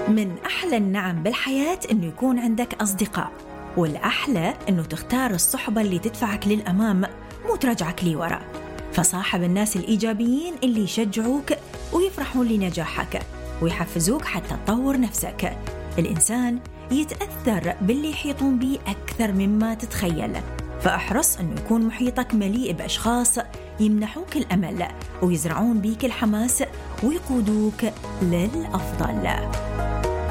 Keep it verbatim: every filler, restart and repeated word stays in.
من أحلى النعم بالحياة إنه يكون عندك أصدقاء، والأحلى إنه تختار الصحبة اللي تدفعك للأمام مو ترجعك لي وراء. فصاحب الناس الإيجابيين اللي يشجعوك ويفرحون لنجاحك ويحفزوك حتى تطور نفسك. الإنسان يتأثر باللي يحيطون به أكثر مما تتخيل، فأحرص أنه يكون محيطك مليء بأشخاص يمنحوك الأمل ويزرعون بيك الحماس ويقودوك للأفضل.